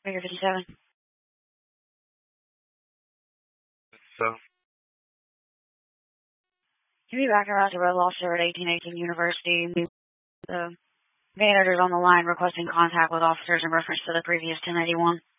Figure 57. So, Can you be back around to Red Lobster at 1818 University? The manager's on the line requesting contact with officers in reference to the previous 1081.